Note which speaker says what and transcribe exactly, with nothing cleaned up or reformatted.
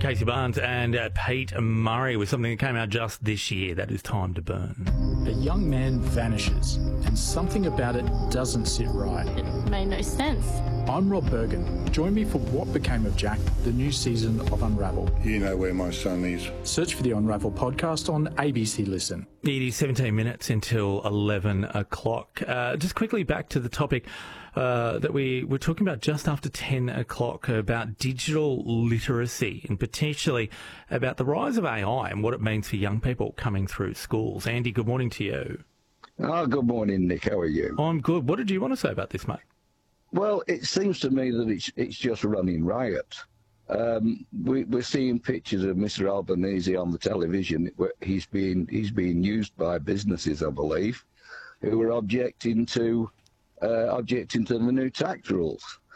Speaker 1: Casey Barnes and uh, Pete Murray with something that came out just this year. That is Time to Burn.
Speaker 2: A young man vanishes and something about it doesn't sit right.
Speaker 3: It made no sense.
Speaker 2: I'm Rob Bergen. Join me for What Became of Jack, the new season of Unravel.
Speaker 4: You know where my son is.
Speaker 2: Search for the Unravel podcast on A B C Listen.
Speaker 1: It is seventeen minutes until eleven o'clock. Uh, just quickly back to the topic uh, that we were talking about just after ten o'clock about digital literacy and potentially about the rise of A I and what it means for young people coming through schools. Andy, good morning to you.
Speaker 5: Oh, good morning, Nick. How are you?
Speaker 1: I'm good. What did you want to say about this, mate?
Speaker 5: Well, it seems to me that it's it's just running riot. Um, we, we're seeing pictures of Mister Albanese on the television. Where he's being he's being used by businesses, I believe, who are objecting to uh, objecting to the new tax rules.